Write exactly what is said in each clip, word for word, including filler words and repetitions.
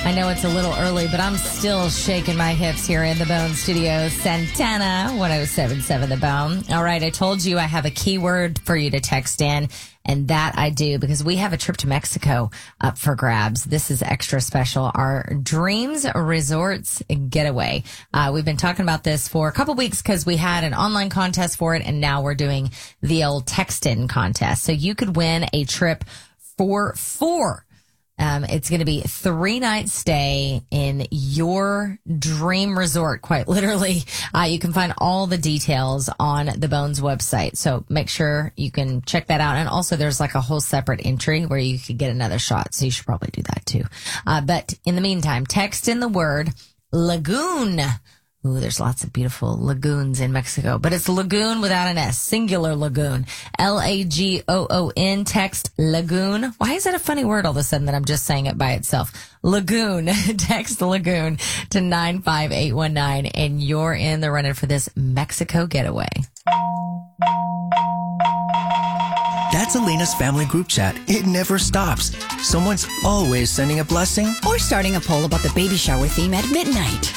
I know it's a little early, but I'm still shaking my hips here in the Bone Studios. Santana, one oh seven point seven The Bone. All right, I told you I have a keyword for you to text in, and that I do because we have a trip to Mexico up for grabs. This is extra special, our Dreams Resorts Getaway. Uh, we've been talking about this for a couple weeks because we had an online contest for it, and now we're doing the old text-in contest. So you could win a trip for four. Um, it's going to be three nights stay in your dream resort, quite literally. Uh, you can find all the details on the Bones website. So make sure you can check that out. And also there's like a whole separate entry where you could get another shot. So you should probably do that too. Uh, but in the meantime, text in the word lagoon. Ooh, there's lots of beautiful lagoons in Mexico, but it's lagoon without an S, singular lagoon. L A G O O N, text lagoon. Why is that a funny word all of a sudden that I'm just saying it by itself? Lagoon, text lagoon to nine five eight one nine, and you're in the running for this Mexico getaway. That's Elena's family group chat. It never stops. Someone's always sending a blessing or starting a poll about the baby shower theme at midnight.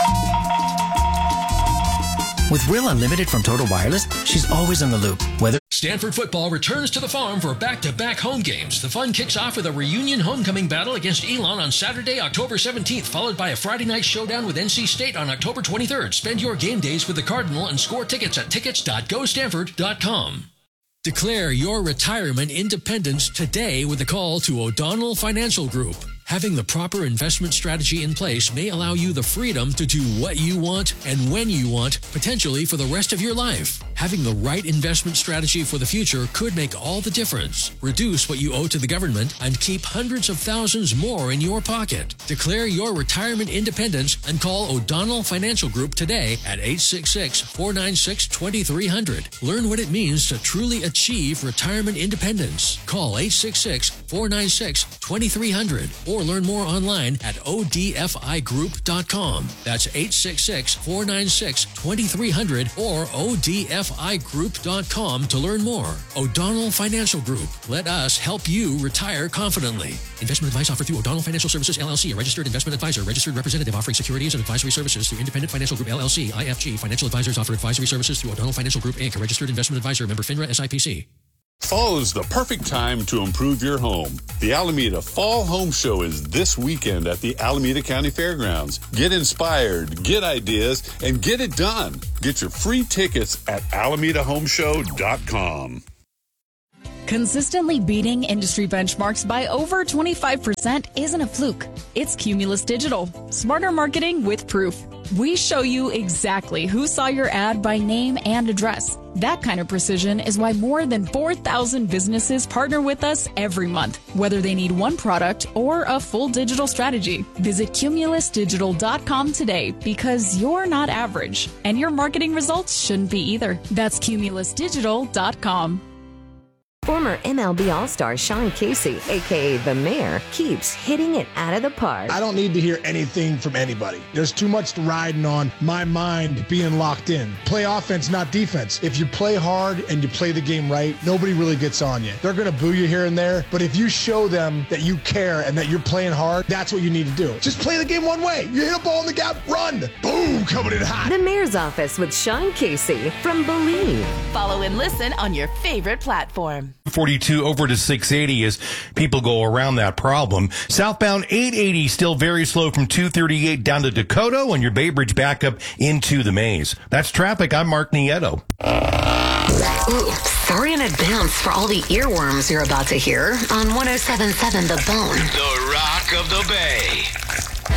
With Real Unlimited from Total Wireless, she's always in the loop. Whether Stanford football returns to the farm for back-to-back home games. The fun kicks off with a reunion homecoming battle against Elon on Saturday, October seventeenth, followed by a Friday night showdown with N C State on October twenty-third. Spend your game days with the Cardinal and score tickets at tickets dot go stanford dot com. Declare your retirement independence today with a call to O'Donnell Financial Group. Having the proper investment strategy in place may allow you the freedom to do what you want and when you want, potentially for the rest of your life. Having the right investment strategy for the future could make all the difference. Reduce what you owe to the government and keep hundreds of thousands more in your pocket. Declare your retirement independence and call O'Donnell Financial Group today at eight six six, four nine six, two three zero zero. Learn what it means to truly achieve retirement independence. Call eight six six, four nine six, two three zero zero or learn more online at O D F I group dot com. That's eight six six, four nine six, two three zero zero or O D F I group dot com to learn more. O'Donnell Financial Group. Let us help you retire confidently. Investment advice offered through O'Donnell Financial Services, L L C, a registered investment advisor, registered representative offering securities and advisory services through Independent Financial Group, L L C, I F G. Financial advisors offer advisory services through O'Donnell Financial Group, Incorporated, a registered investment advisor, member FINRA S I P C. Fall is the perfect time to improve your home. The Alameda Fall Home Show is this weekend at the Alameda County Fairgrounds. Get inspired, get ideas, and get it done. Get your free tickets at alameda home show dot com. Consistently beating industry benchmarks by over twenty-five percent isn't a fluke. It's Cumulus Digital. Smarter marketing with proof. We show you exactly who saw your ad by name and address. That kind of precision is why more than four thousand businesses partner with us every month, whether they need one product or a full digital strategy. Visit cumulus digital dot com today because you're not average, and your marketing results shouldn't be either. That's cumulus digital dot com. Former M L B All-Star Sean Casey, a k a. The Mayor, keeps hitting it out of the park. I don't need to hear anything from anybody. There's too much riding on my mind being locked in. Play offense, not defense. If you play hard and you play the game right, nobody really gets on you. They're going to boo you here and there, but if you show them that you care and that you're playing hard, that's what you need to do. Just play the game one way. You hit a ball in the gap, run. Boom, coming in hot. The Mayor's Office with Sean Casey from Believe. Follow and listen on your favorite platform. forty-two over to six eighty as people go around that problem. Southbound eight eighty still very slow from two thirty-eight down to Dakota and your Bay Bridge back up into the maze. That's traffic. I'm Mark Nieto. Ooh, sorry in advance for all the earworms you're about to hear on one oh seven point seven The Bone. The Rock of the Bay.